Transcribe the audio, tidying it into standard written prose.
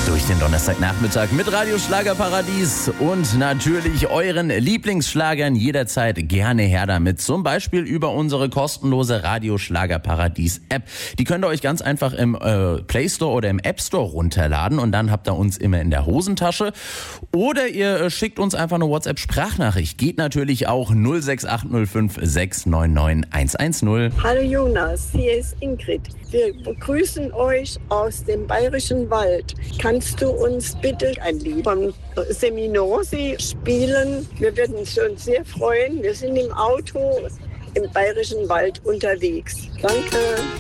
Durch den Donnerstagnachmittag mit Radio Schlagerparadies und natürlich euren Lieblingsschlagern jederzeit gerne her damit. Zum Beispiel über unsere kostenlose Radio Schlagerparadies App. Die könnt ihr euch ganz einfach im Play Store oder im App Store runterladen und dann habt ihr uns immer in der Hosentasche. Oder ihr schickt uns einfach eine WhatsApp-Sprachnachricht. Geht natürlich auch 06805 699 110. Hallo Jonas, hier ist Ingrid. Wir begrüßen euch aus dem Bayerischen Wald. Kannst du uns bitte ein Lied von Seminosi spielen? Wir würden uns schon sehr freuen. Wir sind im Auto im Bayerischen Wald unterwegs. Danke.